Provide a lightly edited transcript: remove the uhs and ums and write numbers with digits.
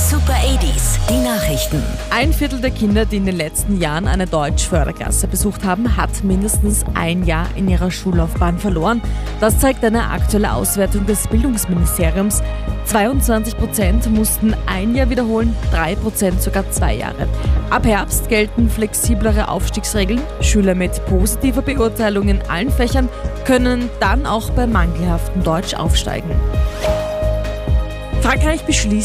Super 80s, die Nachrichten. Ein Viertel der Kinder, die in den letzten Jahren eine Deutsch-Förderklasse besucht haben, hat mindestens ein Jahr in ihrer Schullaufbahn verloren. Das zeigt eine aktuelle Auswertung des Bildungsministeriums. 22% mussten ein Jahr wiederholen, 3% sogar 2 Jahre. Ab Herbst gelten flexiblere Aufstiegsregeln. Schüler mit positiver Beurteilung in allen Fächern können dann auch bei mangelhaftem Deutsch aufsteigen. Frankreich beschließt